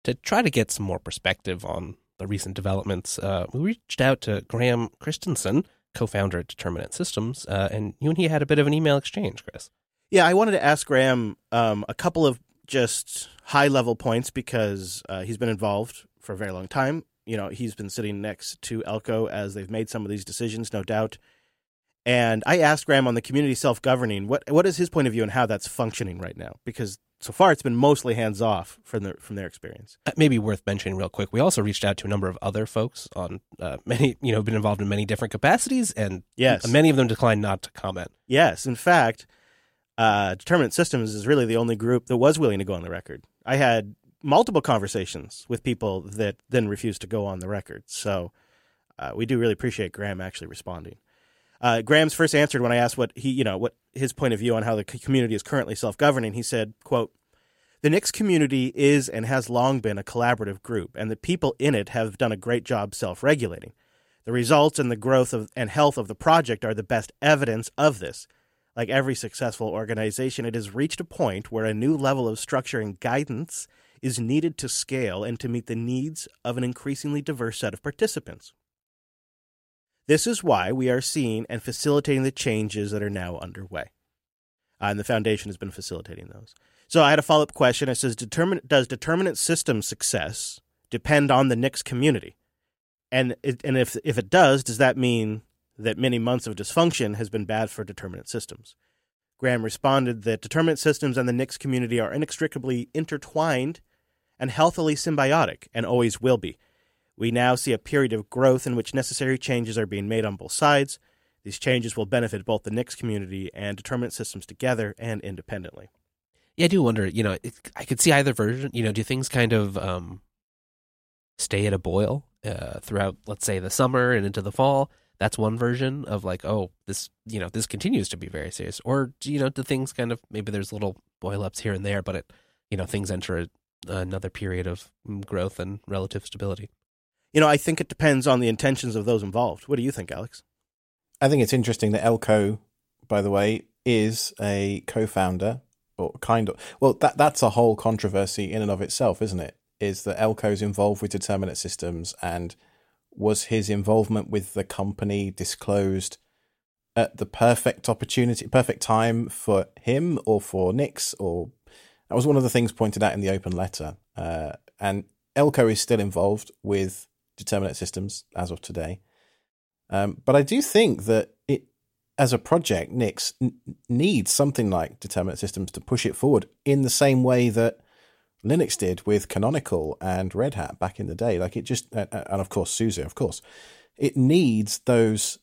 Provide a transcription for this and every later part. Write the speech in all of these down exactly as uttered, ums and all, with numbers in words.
to try to get some more perspective on the recent developments, uh, we reached out to Graham Christensen, co-founder at Determinate Systems, uh, and you and he had a bit of an email exchange, Chris. Yeah, I wanted to ask Graham um, a couple of just high-level points because uh, he's been involved for a very long time. You know, he's been sitting next to Elko as they've made some of these decisions, no doubt. And I asked Graham on the community self-governing, what what is his point of view and how that's functioning right now? Because so far it's been mostly hands-off from their, from their experience. It may be worth mentioning real quick. We also reached out to a number of other folks on uh, many, you know, been involved in many different capacities, and yes. many of them declined not to comment. Yes, in fact, uh, Determinate Systems is really the only group that was willing to go on the record. I had multiple conversations with people that then refused to go on the record. So uh, we do really appreciate Graham actually responding. Uh, Graham's first answered when I asked what he, you know, what his point of view on how the community is currently self-governing. He said, quote, "The Nix community is and has long been a collaborative group, and the people in it have done a great job self-regulating. The results and the growth of and health of the project are the best evidence of this. Like every successful organization, it has reached a point where a new level of structure and guidance is needed to scale and to meet the needs of an increasingly diverse set of participants. This is why we are seeing and facilitating the changes that are now underway." Uh, and the foundation has been facilitating those. So I had a follow-up question. It says, Determin- does Determinate Systems success depend on the Nix community? And it, and if if it does, does that mean that many months of dysfunction has been bad for Determinate Systems? Graham responded that Determinate Systems and the Nix community are inextricably intertwined and healthily symbiotic, and always will be. We now see a period of growth in which necessary changes are being made on both sides. These changes will benefit both the Nix community and Determinate Systems together and independently. Yeah, I do wonder, you know, it, I could see either version. You know, do things kind of um, stay at a boil uh, throughout, let's say, the summer and into the fall? That's one version of like, oh, this, you know, this continues to be very serious. Or, you know, do things kind of, maybe there's little boil-ups here and there, but it, you know, things enter a, another period of growth and relative stability. You know, I think it depends on the intentions of those involved. What do you think, Alex? I think it's interesting that Elko, by the way, is a co-founder, or kind of, well, that that's a whole controversy in and of itself, isn't it? Is that Elko's involved with Determinate Systems, and was his involvement with the company disclosed at the perfect opportunity, perfect time for him or for Nix? Or that was one of the things pointed out in the open letter. Uh, and Elko is still involved with Determinate Systems as of today. Um, but I do think that it, as a project, Nix n- needs something like Determinate Systems to push it forward in the same way that Linux did with Canonical and Red Hat back in the day. Like it just, uh, and of course, SUSE, of course, it needs those,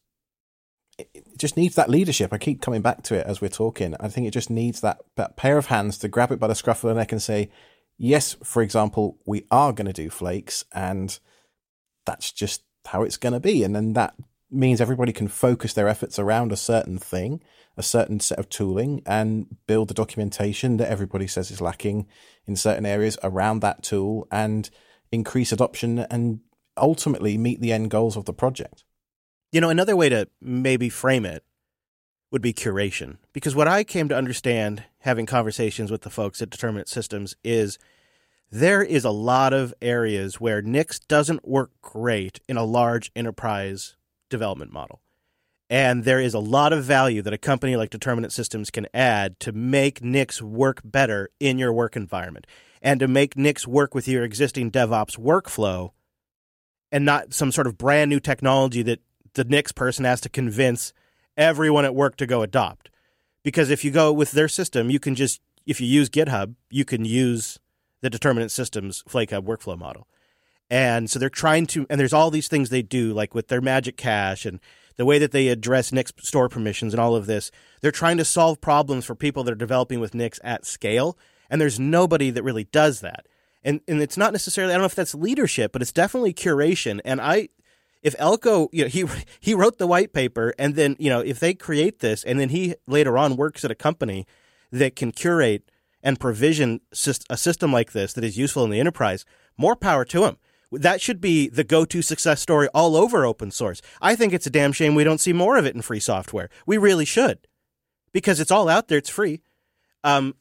it just needs that leadership. I keep coming back to it as we're talking. I think it just needs that, that pair of hands to grab it by the scruff of the neck and say, yes, for example, we are going to do Flakes, and that's just how it's going to be. And then that means everybody can focus their efforts around a certain thing, a certain set of tooling, and build the documentation that everybody says is lacking in certain areas around that tool, and increase adoption and ultimately meet the end goals of the project. You know, another way to maybe frame it would be curation. Because what I came to understand having conversations with the folks at Determinate Systems is there is a lot of areas where Nix doesn't work great in a large enterprise development model. And there is a lot of value that a company like Determinate Systems can add to make Nix work better in your work environment, and to make Nix work with your existing DevOps workflow, and not some sort of brand new technology that the Nix person has to convince everyone at work to go adopt. Because if you go with their system, you can just, if you use GitHub, you can use the Determinate Systems Flake Hub workflow model. And so they're trying to, and there's all these things they do, like with their Magic Cache and the way that they address Nix store permissions and all of this. They're trying to solve problems for people that are developing with Nix at scale, and there's nobody that really does that. And and it's not necessarily, I don't know if that's leadership, but it's definitely curation. And I, if Elko, you know, he he wrote the white paper, and then, you know, if they create this, and then he later on works at a company that can curate and provision a system like this that is useful in the enterprise, more power to him. That should be the go-to success story all over open source. I think it's a damn shame we don't see more of it in free software. We really should, because it's all out there. It's free. Um, and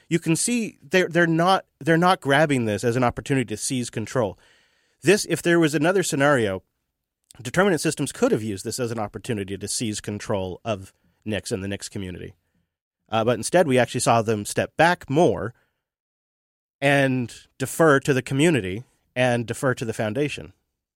you can see they're they're not they're not grabbing this as an opportunity to seize control. This, if there was another scenario, Determinate Systems could have used this as an opportunity to seize control of Nix and the Nix community. Uh, but instead, we actually saw them step back more and defer to the community and defer to the Foundation,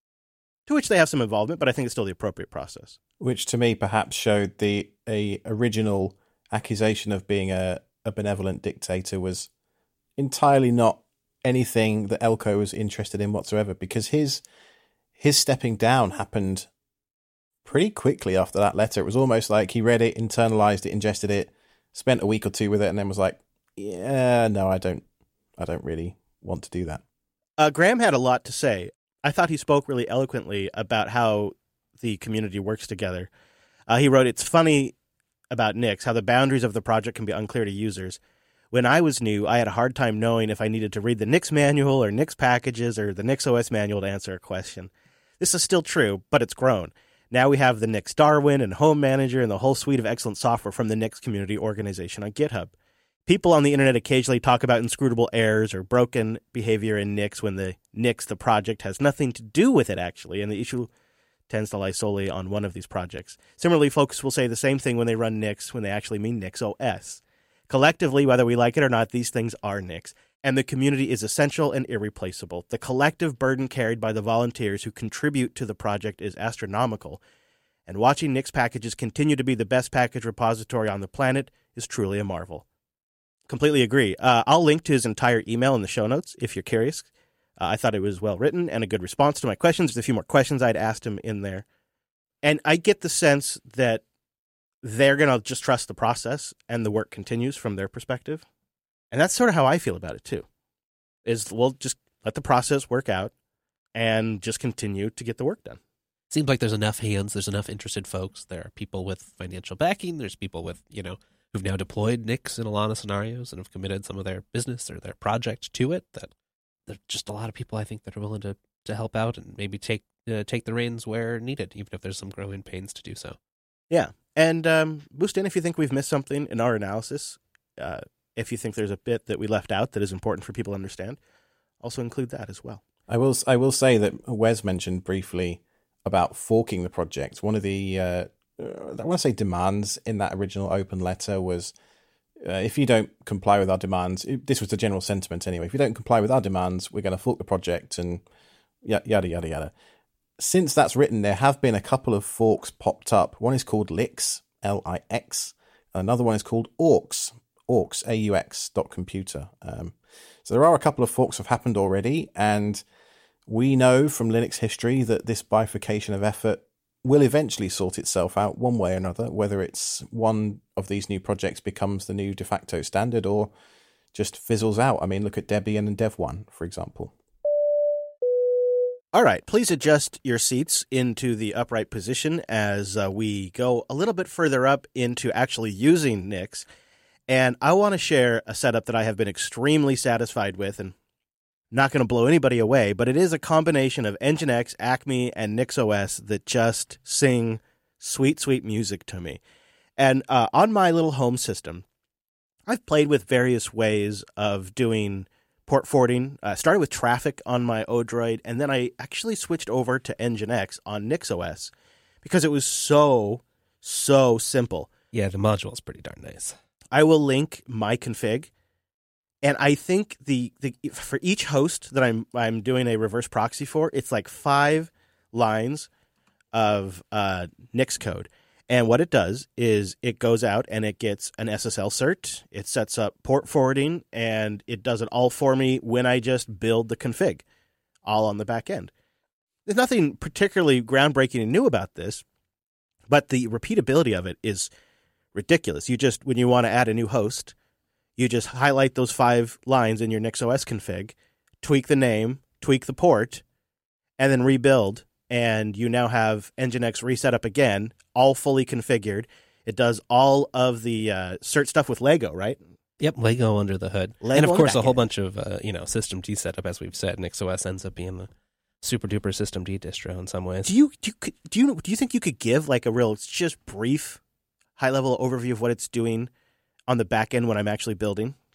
to which they have some involvement, but I think it's still the appropriate process. Which to me perhaps showed the a original accusation of being a, a benevolent dictator was entirely not anything that Elko was interested in whatsoever, because his his stepping down happened pretty quickly after that letter. It was almost like he read it, internalized it, ingested it, spent a week or two with it, and then was like, yeah, no, I don't I don't really want to do that. Uh, Graham had a lot to say. I thought he spoke really eloquently about how the community works together. Uh, he wrote, "It's funny about Nix, how the boundaries of the project can be unclear to users. When I was new, I had a hard time knowing if I needed to read the Nix manual or Nix packages or the NixOS manual to answer a question. This is still true, but it's grown. Now we have the Nix Darwin and Home Manager and the whole suite of excellent software from the Nix community organization on GitHub. People on the internet occasionally talk about inscrutable errors or broken behavior in Nix when the Nix, the project, has nothing to do with it, actually, and the issue tends to lie solely on one of these projects. Similarly, folks will say the same thing when they run Nix when they actually mean NixOS. Collectively, whether we like it or not, these things are Nix, and the community is essential and irreplaceable. The collective burden carried by the volunteers who contribute to the project is astronomical, and watching Nix packages continue to be the best package repository on the planet is truly a marvel." Completely agree. Uh, I'll link to his entire email in the show notes if you're curious. Uh, I thought it was well written and a good response to my questions. There's a few more questions I'd asked him in there. And I get the sense that they're going to just trust the process and the work continues from their perspective. And that's sort of how I feel about it, too, is we'll just let the process work out and just continue to get the work done. Seems like there's enough hands, there's enough interested folks. There are people with financial backing. There's people with, you know, who've now deployed Nix in a lot of scenarios and have committed some of their business or their project to it. That there's just a lot of people, I think, that are willing to, to help out and maybe take uh, take the reins where needed, even if there's some growing pains to do so. Yeah. And um, boost in if you think we've missed something in our analysis. Uh, if you think there's a bit that we left out that is important for people to understand, also include that as well. I will I will say that Wes mentioned briefly about forking the project. One of the, uh, I want to say demands in that original open letter was, uh, if you don't comply with our demands, this was the general sentiment anyway, if you don't comply with our demands, we're going to fork the project and yada, yada, yada. Since that's written, there have been a couple of forks popped up. One is called Lix, L I X. Another one is called Aux, Aux, A U X dot computer. Um, so there are a couple of forks have happened already, and we know from Linux history that this bifurcation of effort will eventually sort itself out one way or another, whether it's one of these new projects becomes the new de facto standard or just fizzles out. I mean, look at Debian and Dev one, for example. All right, please adjust your seats into the upright position as uh, we go a little bit further up into actually using Nix. And I want to share a setup that I have been extremely satisfied with, and not going to blow anybody away, but it is a combination of Nginx, Acme, and NixOS that just sing sweet, sweet music to me. And uh, on my little home system, I've played with various ways of doing port forwarding. I uh, started with Traffic on my Odroid, and then I actually switched over to Nginx on NixOS because it was so, so simple. Yeah, the module is pretty darn nice. I will link my config. And I think the, the for each host that I'm I'm doing a reverse proxy for, it's like five lines of uh, Nix code. And what it does is it goes out and it gets an S S L cert, it sets up port forwarding, and it does it all for me when I just build the config, all on the back end. There's nothing particularly groundbreaking and new about this, but the repeatability of it is ridiculous. You just, when you want to add a new host, you just highlight those five lines in your NixOS config, tweak the name, tweak the port, and then rebuild. And you now have Nginx reset up again, all fully configured. It does all of the uh, cert stuff with Lego, right? Yep, Lego under the hood. Lego and of course, a whole end. bunch of uh, you know system D setup, as we've said. NixOS ends up being the super duper system D distro in some ways. Do you do you do you do you think you could give like a real just brief high level overview of what it's doing on the back end when I'm actually building?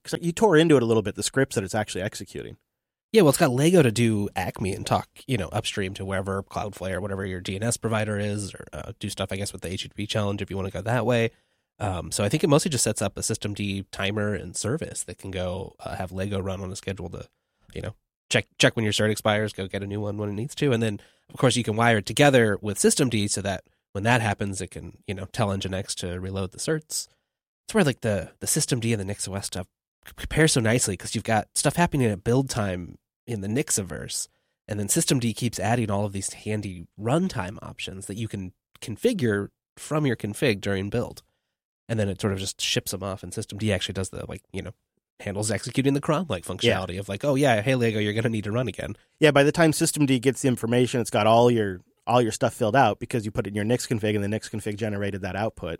because you tore into it a little bit, the scripts that it's actually executing. Yeah, well, it's got Lego to do Acme and talk, you know, upstream to wherever Cloudflare, whatever your D N S provider is, or uh, do stuff, I guess, with the H T T P challenge if you want to go that way. Um, so I think it mostly just sets up a systemd timer and service that can go uh, have Lego run on a schedule to, you know, check check when your cert expires, go get a new one when it needs to. And then, of course, you can wire it together with systemd so that when that happens, it can, you know, tell Nginx to reload the certs. It's where like the, the systemd and the NixOS stuff compare so nicely because you've got stuff happening at build time in the Nixiverse, and then systemd keeps adding all of these handy runtime options that you can configure from your config during build. And then it sort of just ships them off, and systemd actually does the, like, you know, handles executing the cron-like functionality yeah. of like, oh yeah, hey Lego, you're going to need to run again. Yeah, by the time systemd gets the information, it's got all your all your stuff filled out because you put it in your Nix config, and the Nix config generated that output.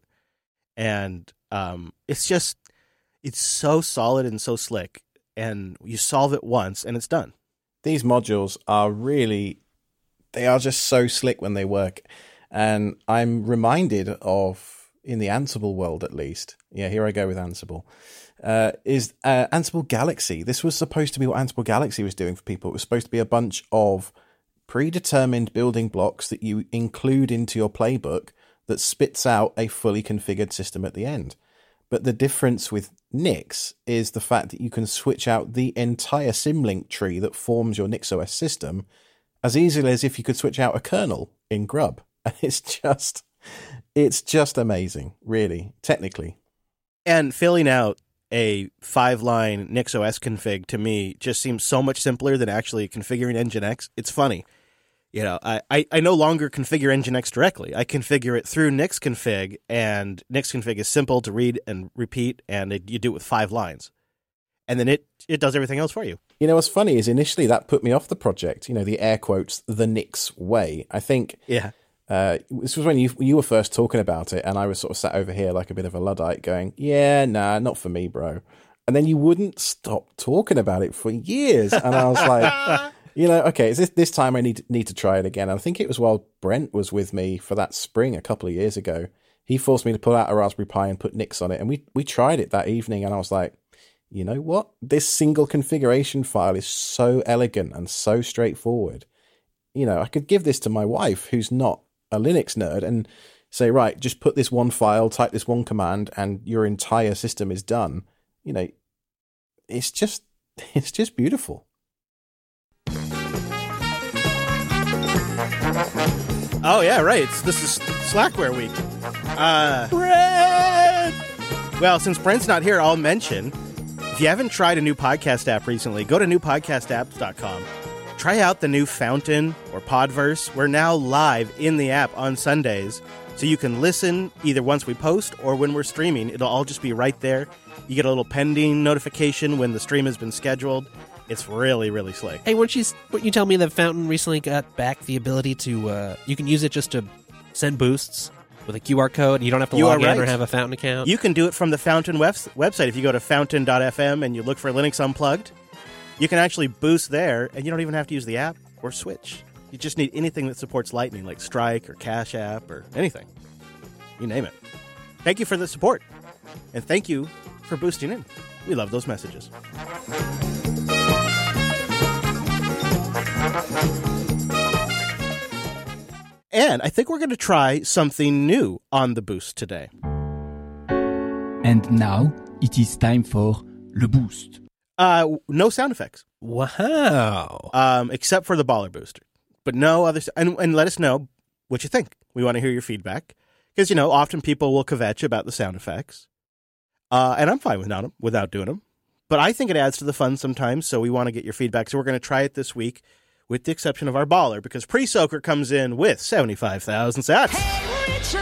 And um, it's just, it's so solid and so slick. And you solve it once, and it's done. These modules are really, they are just so slick when they work. And I'm reminded of, in the Ansible world at least, yeah, here I go with Ansible, uh, is uh, Ansible Galaxy. This was supposed to be what Ansible Galaxy was doing for people. It was supposed to be a bunch of predetermined building blocks that you include into your playbook that spits out a fully configured system at the end. But the difference with Nix is the fact that you can switch out the entire symlink tree that forms your NixOS system as easily as if you could switch out a kernel in Grub. And it's just, it's just amazing, really, technically. And filling out a five-line NixOS config to me just seems so much simpler than actually configuring Nginx. It's funny. You know, I, I, I no longer configure Nginx directly. I configure it through Nixconfig, and Nixconfig is simple to read and repeat, and it, you do it with five lines. And then it, it does everything else for you. You know, what's funny is initially that put me off the project, you know, the air quotes, the Nix way. I think yeah. uh, this was when you you were first talking about it, and I was sort of sat over here like a bit of a Luddite going, yeah, nah, not for me, bro. And then you wouldn't stop talking about it for years. And I was like... You know, okay, is this this time I need need to try it again. And I think it was while Brent was with me for that spring a couple of years ago. He forced me to pull out a Raspberry Pi and put Nix on it, and we we tried it that evening. And I was like, you know what? This single configuration file is so elegant and so straightforward. You know, I could give this to my wife, who's not a Linux nerd, and say, right, just put this one file, type this one command, and your entire system is done. You know, it's just it's just beautiful. Oh, yeah, right. It's, this is Slackware week. Uh, Brent! Well, since Brent's not here, I'll mention, if you haven't tried a new podcast app recently, go to new podcast apps dot com. Try out the new Fountain or Podverse. We're now live in the app on Sundays, so you can listen either once we post or when we're streaming. It'll all just be right there. You get a little pending notification when the stream has been scheduled. It's really, really slick. Hey, weren't you, weren't you tell me that Fountain recently got back the ability to, uh, you can use it just to send boosts with a Q R code, and you don't have to you log in right. or have a Fountain account? You can do it from the Fountain web- website. If you go to fountain dot f m and you look for Linux Unplugged, you can actually boost there, and you don't even have to use the app or switch. You just need anything that supports Lightning, like Strike or Cash App or anything. You name it. Thank you for the support, and thank you for boosting in. We love those messages. And I think we're going to try something new on the Boost today. And now it is time for Le Boost. Uh, no sound effects. Wow. Um, except for the Baller Booster. But no other... And, and let us know what you think. We want to hear your feedback. Because, you know, often people will kvetch about the sound effects. Uh, and I'm fine with not, without doing them. But I think it adds to the fun sometimes, so we want to get your feedback. So we're going to try it this week, with the exception of our baller, because Pre-Soaker comes in with seventy-five thousand sats. Hey, Rich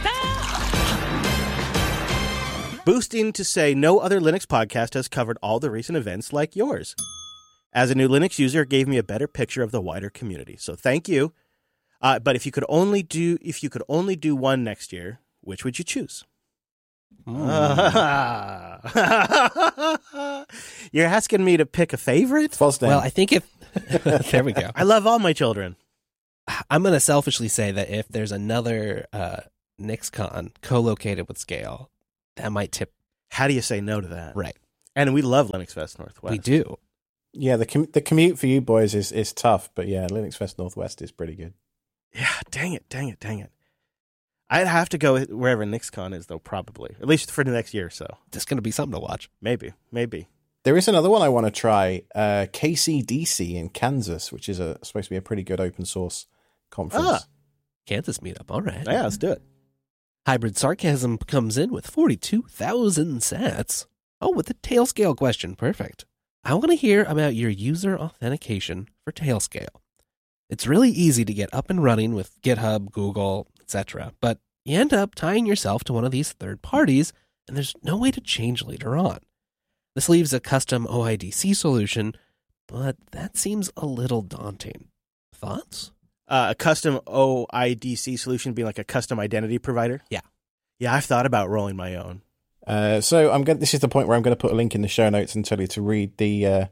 Lobster! Boosting to say no other Linux podcast has covered all the recent events like yours. As a new Linux user, it gave me a better picture of the wider community. So thank you. Uh, but if you could only do if you could only do one next year, which would you choose? Mm. You're asking me to pick a favorite? Well, I think if... there we go. I love all my children. I'm going to selfishly say that if there's another uh, NixCon co-located with Scale, that might tip... How do you say no to that? Right. And we love Linux Fest Northwest. We do. Yeah, the com- the commute for you boys is, is tough, but yeah, Linux Fest Northwest is pretty good. Yeah, dang it, dang it, dang it. I'd have to go wherever NixCon is, though, probably. At least for the next year or so. It's going to be something to watch. Maybe, maybe. There is another one I want to try, uh, K C D C in Kansas, which is a, supposed to be a pretty good open source conference. Ah. Kansas meetup, all right. Yeah, let's do it. Hybrid Sarcasm comes in with forty-two thousand sats. Oh, with a Tailscale question. Perfect. I want to hear about your user authentication for Tailscale. It's really easy to get up and running with GitHub, Google, et cetera, but you end up tying yourself to one of these third parties, and there's no way to change later on. This leaves a custom O I D C solution, but that seems a little daunting. Thoughts? Uh, a custom O I D C solution being like a custom identity provider? Yeah. Yeah, I've thought about rolling my own. Uh, so I'm going. This is the point where I'm going to put a link in the show notes and tell you to read the uh,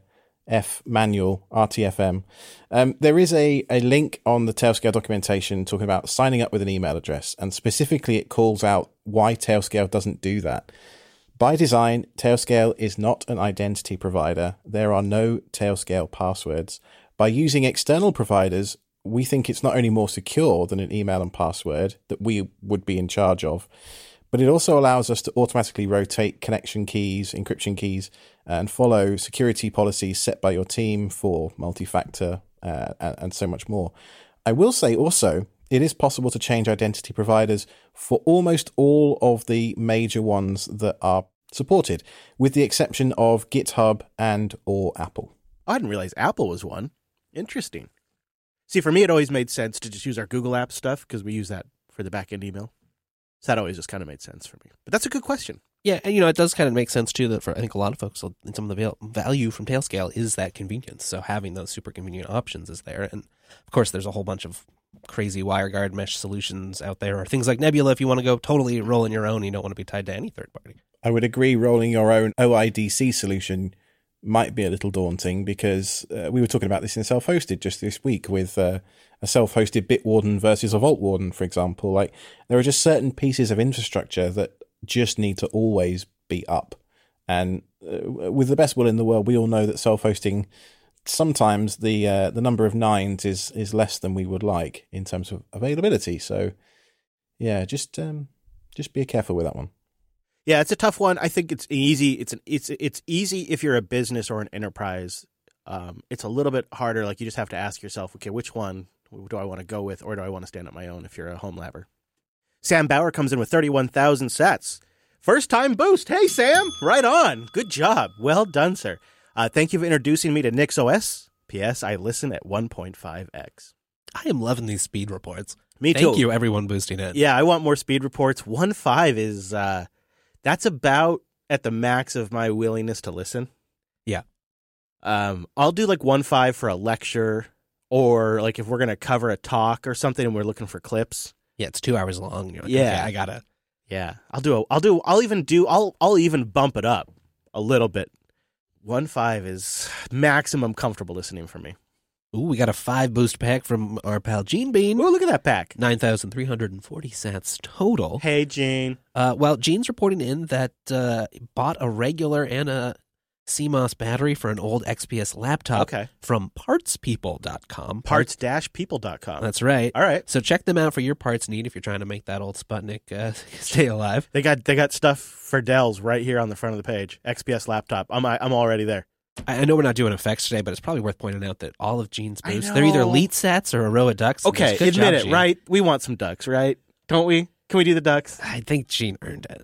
F manual, R T F M. Um, there is a, a link on the Tailscale documentation talking about signing up with an email address, and specifically it calls out why Tailscale doesn't do that. By design, Tailscale is not an identity provider. There are no Tailscale passwords. By using external providers, we think it's not only more secure than an email and password that we would be in charge of, but it also allows us to automatically rotate connection keys, encryption keys, and follow security policies set by your team for multi-factor uh, and, and so much more. I will say also, it is possible to change identity providers for almost all of the major ones that are supported, with the exception of GitHub and or Apple. I didn't realize Apple was one. Interesting. See, for me, it always made sense to just use our Google Apps stuff because we use that for the back-end email. So that always just kind of made sense for me. But that's a good question. Yeah, and you know, it does kind of make sense, too, that for I think a lot of folks, and some of the value from Tailscale is that convenience. So having those super convenient options is there. And, of course, there's a whole bunch of crazy WireGuard mesh solutions out there, or things like Nebula if you want to go totally rolling your own. You don't want to be tied to any third party. I would agree rolling your own O I D C solution might be a little daunting because uh, we were talking about this in self-hosted just this week with uh, a self-hosted Bitwarden versus a Vault Warden, for example. Like, there are just certain pieces of infrastructure that just need to always be up. And uh, with the best will in the world, we all know that self-hosting, sometimes the uh, the number of nines is is less than we would like in terms of availability. So, yeah, just um, just be careful with that one. Yeah, it's a tough one. I think it's easy. It's an it's it's easy if you're a business or an enterprise. Um, it's a little bit harder. Like, you just have to ask yourself, okay, which one do I want to go with, or do I want to stand up my own if you're a home labber? Sam Bauer comes in with thirty-one thousand sats. First time boost. Hey, Sam. Right on. Good job. Well done, sir. Uh, thank you for introducing me to NixOS. P S. I listen at one point five x. I am loving these speed reports. Me too. Thank you, everyone boosting it. Yeah, I want more speed reports. one point five is, uh, that's about at the max of my willingness to listen. Yeah. Um, I'll do like one point five for a lecture, or like if we're going to cover a talk or something and we're looking for clips. Yeah, it's two hours long. You're like, Yeah. okay, I gotta. Yeah, I'll do. A, I'll do. I'll even do. I'll. I'll even bump it up a little bit. one point five is maximum comfortable listening for me. Ooh, we got a five boost pack from our pal Gene Bean. Oh, look at that pack. nine thousand three hundred forty sats total. Hey, Gene. Uh, well, Gene's reporting in that uh, bought a regular and a C M O S battery for an old X P S laptop Okay. from parts people dot com. parts dash people dot com. That's right. All right. So check them out for your parts need if you're trying to make that old Sputnik uh, stay alive. They got they got stuff for Dells right here on the front of the page. X P S laptop. I'm I'm already there. I I know we're not doing effects today, but it's probably worth pointing out that all of Gene's I boosts, they're either know. elite sats or a row of ducks. and Okay, good admit job, it, Gene. right? We want some ducks, right? Don't we? Can we do the ducks? I think Gene earned it.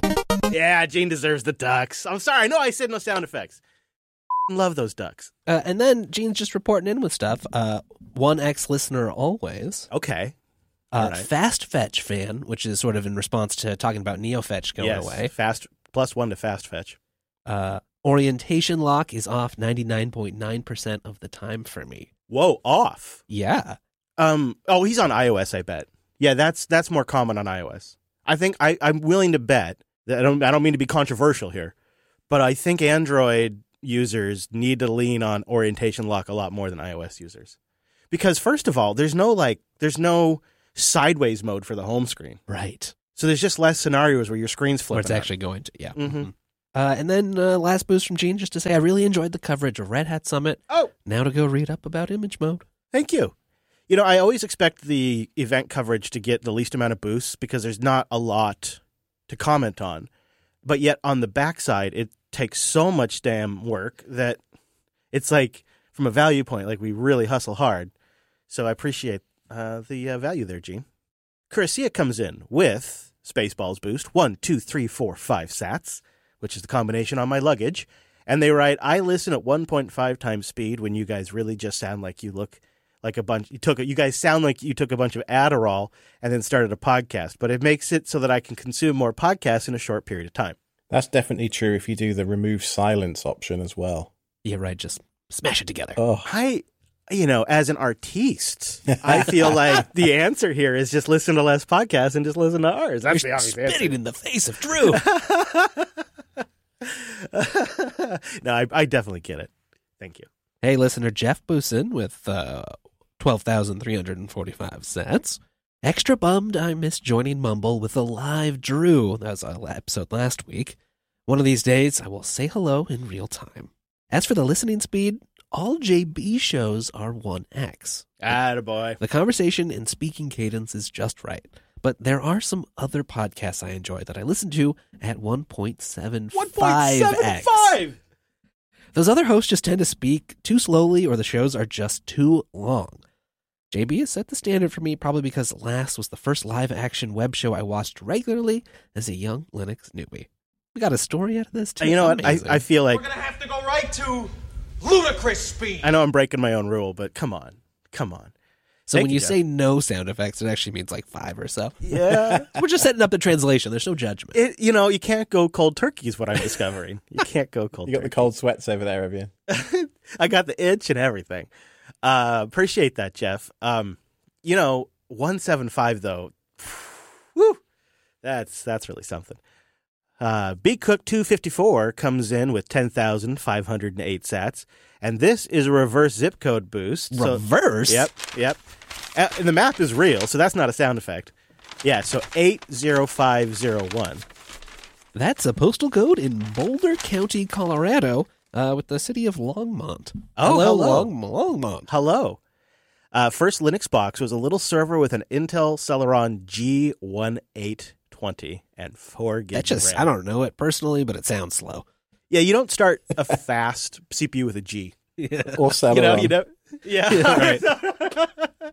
Yeah, Gene deserves the ducks. I'm sorry. I know I said no sound effects. Love those ducks. Uh, and then Gene's just reporting in with stuff. Uh, one X listener always. Okay. Uh, All right. Fast Fetch fan, which is sort of in response to talking about NeoFetch going yes. away. Fast plus one to fast fetch. Uh, orientation lock is off ninety-nine point nine percent of the time for me. Whoa, off. Yeah. Um. Oh, he's on iOS, I bet. Yeah, that's that's more common on iOS. I think I, I'm willing to bet that I don't I don't mean to be controversial here, but I think Android users need to lean on orientation lock a lot more than iOS users. Because first of all, there's no like there's no sideways mode for the home screen. Right. So there's just less scenarios where your screen's flipping. Where it's up. actually going to, yeah. Mhm. Mhm. Uh, and then uh, last boost from Gene, just to say I really enjoyed the coverage of Red Hat Summit. Oh, Now to go read up about image mode. thank you. You know, I always expect the event coverage to get the least amount of boosts because there's not a lot to comment on. But yet on the backside, it takes so much damn work that it's like, from a value point, like we really hustle hard. So I appreciate uh, the uh, value there, Gene. Curacia comes in with Spaceballs boost, one, two, three, four, five sats, which is the combination on my luggage. And they write, I listen at one point five times speed when you guys really just sound like you look like a bunch. You took You guys sound like you took a bunch of Adderall and then started a podcast. But it makes it so that I can consume more podcasts in a short period of time. That's definitely true if you do the remove silence option as well. Yeah, right. Just smash it together. Oh, I, you know, as an artiste, I feel like the answer here is just listen to less podcasts and just listen to ours. That's You're the obvious answer. spitting in the face of Drew. No, I, I definitely get it. Thank you. Hey, listener Jeff Boosin with uh, twelve thousand three hundred forty-five sats. Extra bummed I missed joining Mumble with a live Drew. That was our episode last week. One of these days, I will say hello in real time. As for the listening speed, all J B shows are one x. Attaboy. The conversation and speaking cadence is just right. But there are some other podcasts I enjoy that I listen to at one point seven five x. Those other hosts just tend to speak too slowly or the shows are just too long. J B has set the standard for me probably because Last was the first live-action web show I watched regularly as a young Linux newbie. We got a story out of this, too. You know what? I, Amazing. I feel like, We're gonna have to go right to ludicrous speed. I know I'm breaking my own rule, but come on. Come on. So Thank when you, you Jeff. say no sound effects, it actually means like five or so. Yeah. We're just setting up the translation. There's no judgment. It, you know, you can't go cold turkey is what I'm discovering. You can't go cold you got turkey. the cold sweats over there, have you? I got the itch and everything. Uh, appreciate that, Jeff. Um, you know, one seventy-five though, whew, that's that's really something. Uh, B Cook two fifty-four comes in with ten thousand five hundred eight sats, and this is a reverse zip code boost. So- Reverse? Yep, yep. Uh, and the map is real, so that's not a sound effect. Yeah, so eight zero five zero one. That's a postal code in Boulder County, Colorado, uh, with the city of Longmont. Oh, hello. Long, Longmont. Hello. Uh, first Linux box was a little server with an Intel Celeron G eighteen twenty and four gigs That just, of RAM. I don't know it personally, but it sounds slow. Yeah, you don't start a fast C P U with a G. Yeah. Or Celeron. You know, you know. Yeah. Right.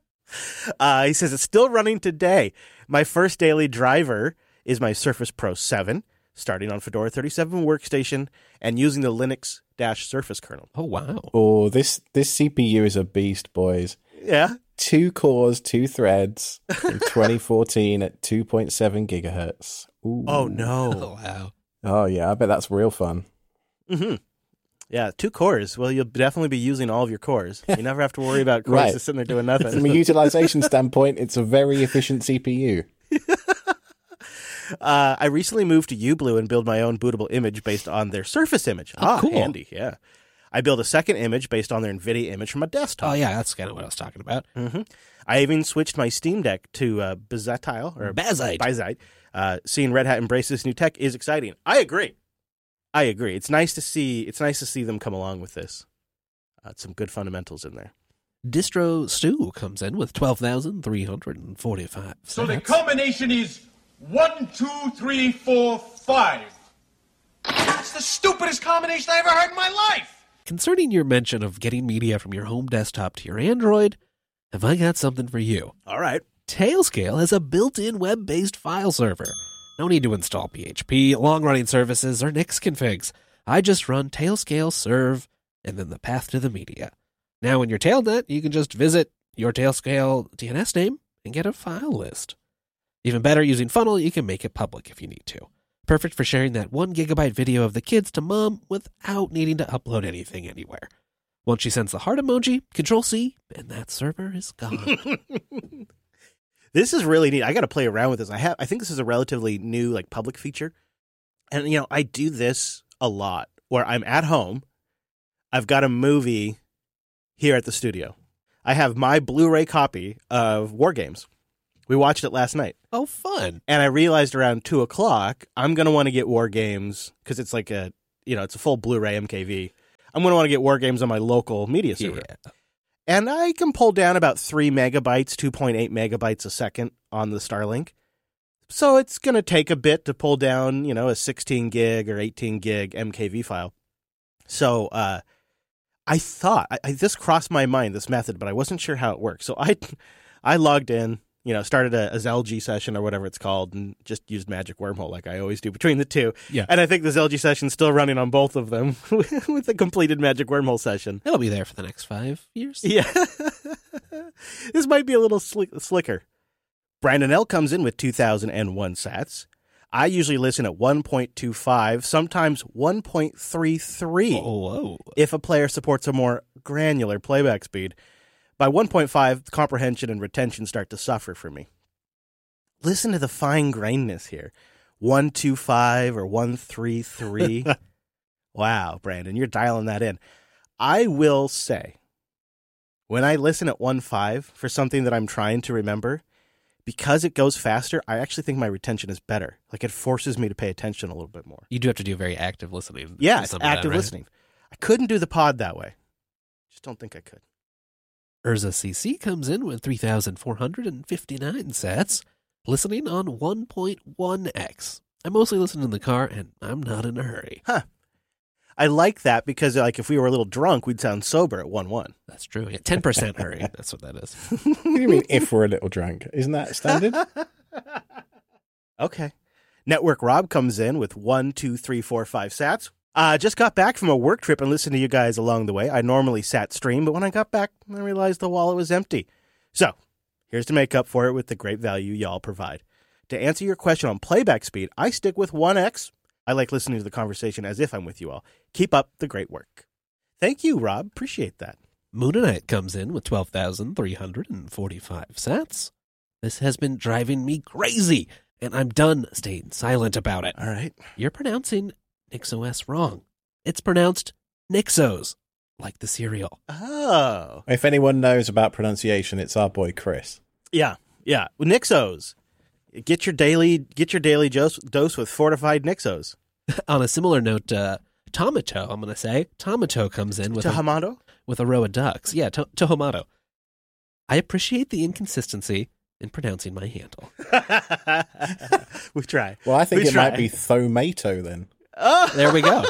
uh, he says it's still running today. My first daily driver is my Surface Pro seven, starting on Fedora thirty-seven workstation and using the Linux dash Surface kernel. Oh, wow. Oh, this this C P U is a beast, boys. Yeah. Two cores, two threads, in twenty fourteen at two point seven gigahertz. Ooh. Oh no. Oh, wow. Oh, yeah, I bet that's real fun. Mm-hmm. Yeah, two cores. Well, you'll definitely be using all of your cores. You never have to worry about cores Right. just sitting there doing From nothing. a utilization standpoint, it's a very efficient C P U. Uh, I recently moved to uBlue and built my own bootable image based on their Surface image. Oh, ah, cool. handy, yeah. I built a second image based on their NVIDIA image from a desktop. Oh, yeah, that's kind of what I was talking about. hmm I even switched my Steam Deck to uh, Bazatile or Bazite. Bazite. Uh, seeing Red Hat embrace this new tech is exciting. I agree. I agree. It's nice to see. It's nice to see them come along with this. Uh, some good fundamentals in there. Distro Stew comes in with twelve thousand three hundred forty-five. So the sats. combination is one, two, three, four, five. That's the stupidest combination I ever heard in my life. Concerning your mention of getting media from your home desktop to your Android, have I got something for you? All right. Tailscale has a built-in web-based file server. No need to install P H P, long-running services, or Nix configs. I just run Tailscale serve and then the path to the media. Now in your Tailnet, you can just visit your Tailscale D N S name and get a file list. Even better, using Funnel, you can make it public if you need to. Perfect for sharing that one gigabyte video of the kids to mom without needing to upload anything anywhere. Once she sends the heart emoji, Control C, and that server is gone. This is really neat. I got to play around with this. I have. I think this is a relatively new, like, public feature, and you know, I do this a lot where I'm at home. I've got a movie here at the studio. I have my Blu-ray copy of War Games, We watched it last night. Oh, fun. And I realized around two o'clock, I'm going to want to get War Games, because it's like a, you know, it's a full Blu-ray M K V. I'm going to want to get War Games on my local media server. Yeah. And I can pull down about three megabytes, two point eight megabytes a second on the Starlink. So it's going to take a bit to pull down, you know, a sixteen gig or eighteen gig M K V file. So uh, I thought, I, I, this crossed my mind, this method, but I wasn't sure how it works. So I, I logged in. You know, started a, a Zelgi session or whatever it's called and just used Magic Wormhole like I always do between the two. Yeah. And I think the Zelgi session's still running on both of them with the completed Magic Wormhole session. It'll be there for the next five years. Yeah. This might be a little slick, slicker. Brandon L. comes in with two thousand one sats. I usually listen at one point two five, sometimes one point three three. Oh, whoa. If a player supports a more granular playback speed. By one point five, comprehension and retention start to suffer for me. Listen to the fine grainedness here. one two five or one three three. Wow, Brandon, you're dialing that in. I will say, when I listen at one point five for something that I'm trying to remember, because it goes faster, I actually think my retention is better. Like, it forces me to pay attention a little bit more. You do have to do very active listening. Yeah, to it's some of that, active right? listening. I couldn't do the pod that way. Just don't think I could. Urza C C comes in with three thousand four hundred fifty-nine sats, listening on one point one x. I mostly listen in the car, and I'm not in a hurry. Huh. I like that because, like, if we were a little drunk, we'd sound sober at one one. That's true. Yeah, ten percent hurry. That's what that is. What do you mean if we're a little drunk? Isn't that standard? Okay. Network Rob comes in with one, two, three, four, five sats. Uh, just got back from a work trip and listened to you guys along the way. I normally sat stream, but when I got back, I realized the wallet was empty. So, here's to make up for it with the great value y'all provide. To answer your question on playback speed, I stick with one x. I like listening to the conversation as if I'm with you all. Keep up the great work. Thank you, Rob. Appreciate that. Moonanite comes in with twelve thousand three hundred forty-five sats. This has been driving me crazy, and I'm done staying silent about it. All right. You're pronouncing NixOS wrong. It's pronounced Nixos, like the cereal. Oh. If anyone knows about pronunciation, it's our boy Chris. Yeah, yeah. Nixos. Get your daily get your daily dose, dose with fortified Nixos. On a similar note, uh, Tomato, I'm going to say, Tomato comes in with a, Tohamato? with a row of ducks. Yeah, to- Tohomato. I appreciate the inconsistency in pronouncing my handle. We try. Well, I think We it try. might be Thomato then. Oh. There we go.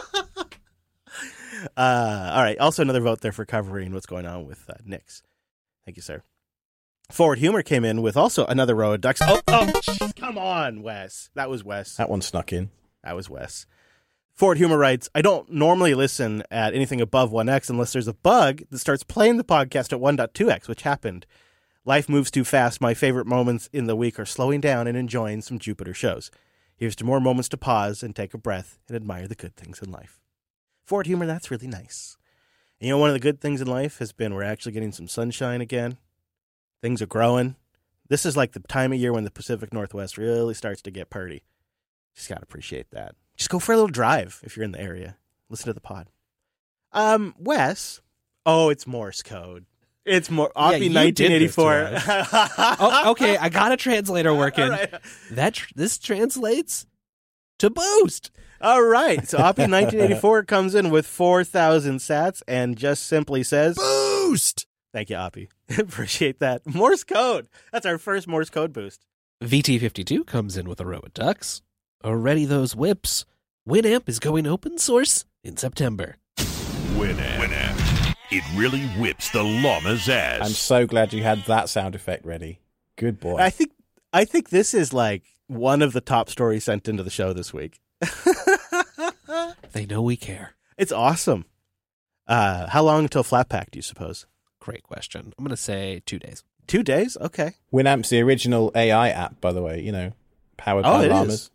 Uh, all right. Also, another vote there for covering what's going on with uh, Nix. Thank you, sir. Forward Humor came in with also another row of ducks. Oh, oh, geez, come on, Wes. That was Wes. That one snuck in. That was Wes. Forward Humor writes, I don't normally listen at anything above one x unless there's a bug that starts playing the podcast at one point two x, which happened. Life moves too fast. My favorite moments in the week are slowing down and enjoying some Jupiter shows. Here's to more moments to pause and take a breath and admire the good things in life. Forward Humor, that's really nice. And you know, one of the good things in life has been we're actually getting some sunshine again. Things are growing. This is like the time of year when the Pacific Northwest really starts to get purty. Just got to appreciate that. Just go for a little drive if you're in the area. Listen to the pod. Um, Wes. Oh, it's Morse code. It's more Yeah, Oppie you nineteen eighty-four. did this Oh, okay, I got a translator working. All right. That tr- this translates to boost. All right. So Oppie nineteen eighty-four comes in with four thousand sats and just simply says, Boost. Thank you, Oppie. Appreciate that. Morse code. That's our first Morse code boost. V T fifty-two comes in with a row of ducks. Already those whips. Winamp is going open source in September. Winamp. Winamp. It really whips the llama's ass. I'm so glad you had that sound effect ready. Good boy. I think I think this is like one of the top stories sent into the show this week. They know we care. It's awesome. Uh, how long until Flatpak, do you suppose? Great question. I'm going to say two days. Two days? Okay. Winamp's the original A I app, by the way, you know, powered Oh, by it llamas.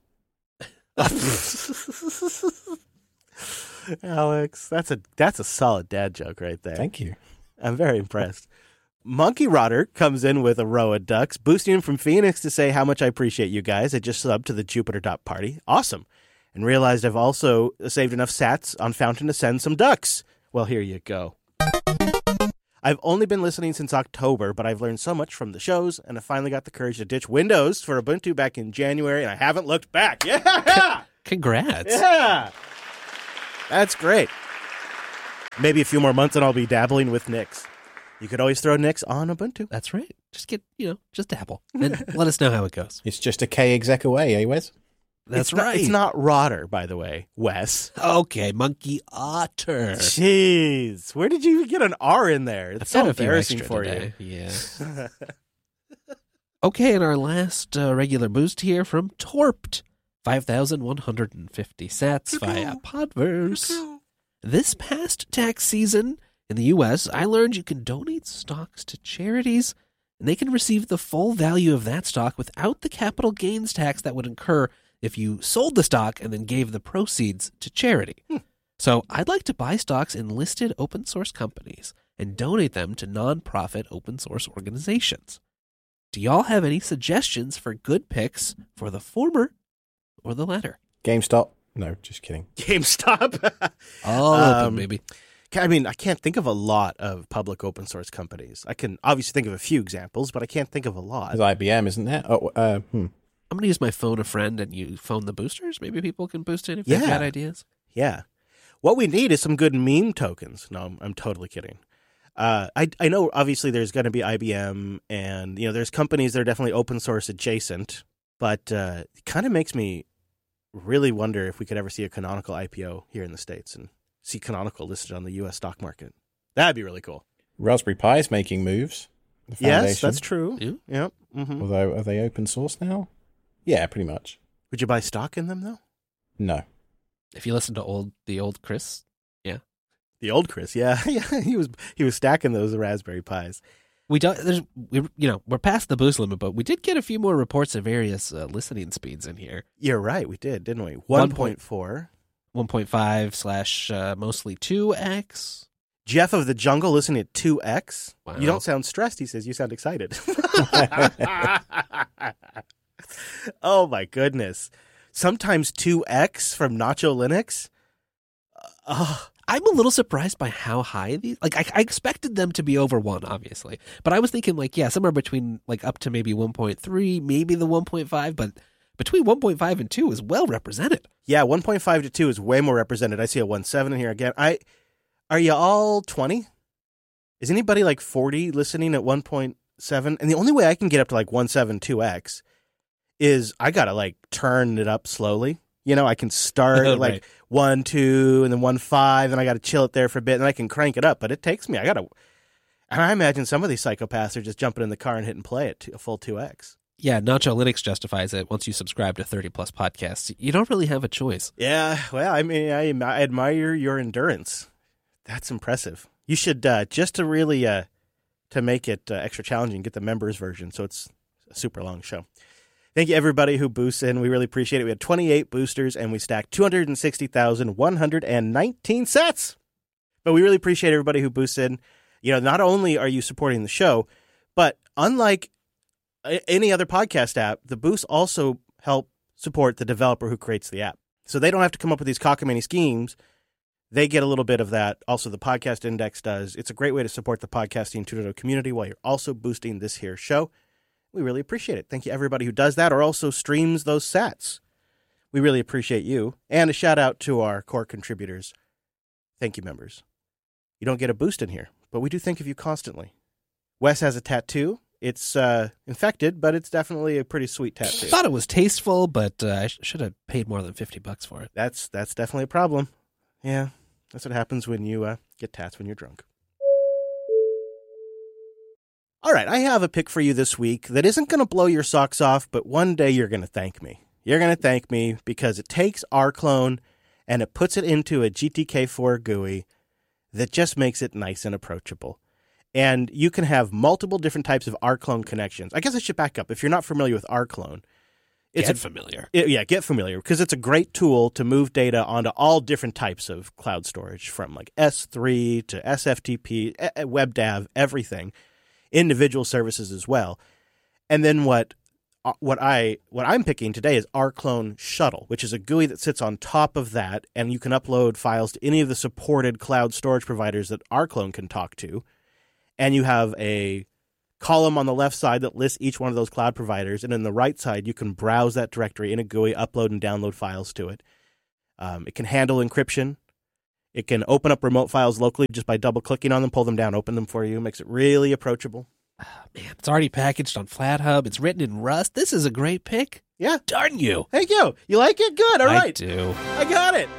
is. Alex, that's a that's a solid dad joke right there. Thank you. I'm very impressed. Monkey Rotter comes in with a row of ducks, boosting him from Phoenix to say how much I appreciate you guys. I just subbed to the Jupiter Dot Party. Awesome. And realized I've also saved enough sats on Fountain to send some ducks. Well, here you go. I've only been listening since October, but I've learned so much from the shows, and I finally got the courage to ditch Windows for Ubuntu back in January, and I haven't looked back. Yeah! Congrats. Yeah! That's great. Maybe a few more months and I'll be dabbling with Nix. You could always throw Nix on Ubuntu. That's right. Just get, you know, just dabble. And let us know how it goes. It's just a K exec away, eh, Wes? That's it's right. Not, it's not Rotter, by the way, Wes. Okay, Monkey Otter. Jeez. Where did you even get an R in there? It's I've so got a few embarrassing extra for today. you. Yeah. Okay, and our last uh, regular boost here from Torped. five thousand one hundred fifty sats via Podverse. This past tax season in the U S, I learned you can donate stocks to charities, and they can receive the full value of that stock without the capital gains tax that would incur if you sold the stock and then gave the proceeds to charity. Hmm. So I'd like to buy stocks in listed open source companies and donate them to nonprofit open source organizations. Do y'all have any suggestions for good picks for the former or the latter? GameStop? No, just kidding. GameStop? All Um, open, baby. I mean, I can't think of a lot of public open source companies. I can obviously think of a few examples, but I can't think of a lot. There's I B M, isn't there? Oh, uh, hmm. I'm going to use my phone a friend and you phone the boosters. Maybe people can boost it if Yeah. they've got ideas. Yeah. What we need is some good meme tokens. No, I'm, I'm totally kidding. Uh, I I know obviously there's going to be I B M and, you know, there's companies that are definitely open source adjacent, but uh, it kind of makes me really wonder if we could ever see a Canonical I P O here in the States and see Canonical listed on the U S stock market. That'd be really cool. Raspberry Pi is making moves. The Yes, foundation. that's true. Yeah. Yep. Mm-hmm. Although, are they open source now? Yeah, pretty much. Would you buy stock in them, though? No. If you listen to old the old Chris, yeah. The old Chris, yeah. yeah, he was he was stacking those Raspberry Pis. We don't, there's, we, you know, we're past the boost limit, but we did get a few more reports of various uh, listening speeds in here. You're right, we did, didn't we? one point four. one point five slash uh, mostly two X. Jeff of the Jungle listening at two X. Wow. You don't sound stressed, he says. You sound excited. Oh, my goodness. Sometimes two X from Nacho Linux. Uh, I'm a little surprised by how high these, like, I, I expected them to be over one, obviously. But I was thinking, like, yeah, somewhere between, like, up to maybe one point three, maybe the one point five, but between one point five and two is well represented. yeah, one point five to two is way more represented. I see a one point seven in here again. I Are you all twenty? Is anybody like forty listening at one point seven? And the only way I can get up to like one point seven two X is I got to like turn it up slowly. You know, I can start at like Right. one, two, and then one, five, and I got to chill it there for a bit, and I can crank it up. But it takes me, I got to, and I imagine some of these psychopaths are just jumping in the car and hitting play at two, a full two X. Yeah, Nacho Linux justifies it. Once you subscribe to thirty plus podcasts, you don't really have a choice. Yeah, well, I mean, I, I admire your endurance. That's impressive. You should, uh, just to really, uh, to make it uh, extra challenging, get the members version, so it's a super long show. Thank you, everybody who boosts in. We really appreciate it. We had twenty-eight boosters, and we stacked two hundred sixty thousand one hundred nineteen sets. But we really appreciate everybody who boosts in. You know, not only are you supporting the show, but unlike a- any other podcast app, the boosts also help support the developer who creates the app. So they don't have to come up with these cockamamie schemes. They get a little bit of that. Also, the Podcast Index does. It's a great way to support the Podcasting two point oh community while you're also boosting this here show. We really appreciate it. Thank you, everybody who does that or also streams those sats. We really appreciate you. And a shout out to our core contributors. Thank you, members. You don't get a boost in here, but we do think of you constantly. Wes has a tattoo. It's uh, infected, but it's definitely a pretty sweet tattoo. Thought it was tasteful, but uh, I sh- should have paid more than fifty bucks for it. That's that's definitely a problem. Yeah, that's what happens when you uh, get tats when you're drunk. All right, I have a pick for you this week that isn't going to blow your socks off, but one day you're going to thank me. You're going to thank me because it takes rclone and it puts it into a G T K four G U I that just makes it nice and approachable. And you can have multiple different types of rclone connections. I guess I should back up. If you're not familiar with rclone, it's Get a, familiar. it- yeah, get familiar because it's a great tool to move data onto all different types of cloud storage, from like S three to S F T P, eh, eh, WebDAV, everything. Individual services as well. And then what uh, what I what I'm picking today is rclone Shuttle, which is a G U I that sits on top of that, and you can upload files to any of the supported cloud storage providers that rclone can talk to. and you have a column on the left side that lists each one of those cloud providers, and in the right side, you can browse that directory in a G U I, upload and download files to it. Um, it can handle encryption. It can open up remote files locally just by double-clicking on them, pull them down, open them for you. Makes it really approachable. Oh, man, it's already packaged on FlatHub. It's written in Rust. This is a great pick. Yeah. Darn you. Thank you. You like it? Good. All right. I do. I got it.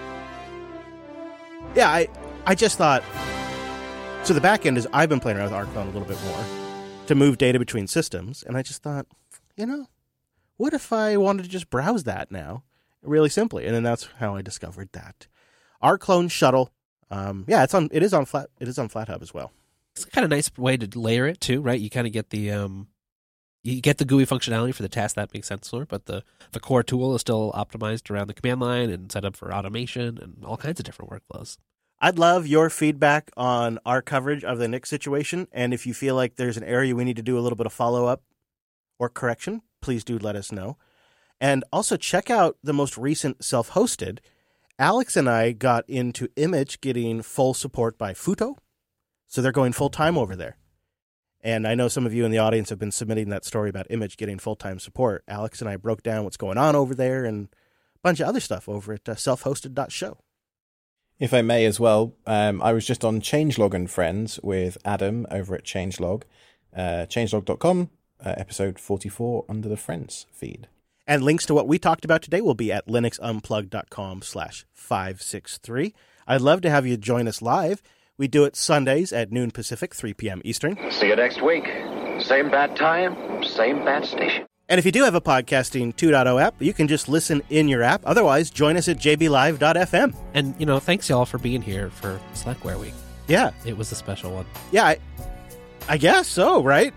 Yeah, I I just thought... So the back end is I've been playing around with ArcClone a little bit more to move data between systems, and I just thought, you know, what if I wanted to just browse that now really simply? And then that's how I discovered that. ArcClone Shuttle. Um, yeah, it's on. It is on flat. It is on FlatHub as well. It's a kind of nice way to layer it too, right? You kind of get the um, you get the G U I functionality for the task that makes sense for, but the the core tool is still optimized around the command line and set up for automation and all kinds of different workflows. I'd love your feedback on our coverage of the Nick situation, and if you feel like there's an area we need to do a little bit of follow up or correction, please do let us know. And also check out the most recent self-hosted. Alex and I got into Image getting full support by Futo, so they're going full-time over there. And I know some of you in the audience have been submitting that story about Image getting full-time support. Alex and I broke down what's going on over there and a bunch of other stuff over at uh, self hosted dot show. If I may as well, um, I was just on Changelog and Friends with Adam over at Changelog, uh, changelog dot com, uh, episode forty-four under the Friends feed. And links to what we talked about today will be at linux unplugged dot com slash five six three. I'd love to have you join us live. We do it Sundays at noon Pacific, three p.m. Eastern. See you next week. Same bad time, same bad station. And if you do have a Podcasting two point oh app, you can just listen in your app. Otherwise, join us at j b live dot f m. And, you know, thanks y'all for being here for Slackware Week. Yeah. It was a special one. Yeah, I, I guess so, right?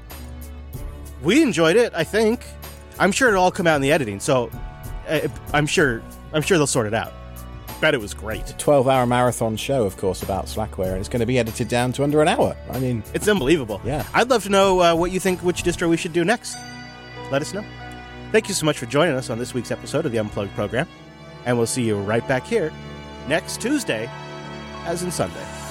We enjoyed it, I think. I'm sure it'll all come out in the editing, so uh, I'm sure I'm sure they'll sort it out. Bet it was great. twelve-hour marathon show, of course, about Slackware, and it's going to be edited down to under an hour. I mean... It's unbelievable. Yeah. I'd love to know uh, what you think, which distro we should do next. Let us know. Thank you so much for joining us on this week's episode of the Unplugged program, and we'll see you right back here next Tuesday, as in Sunday.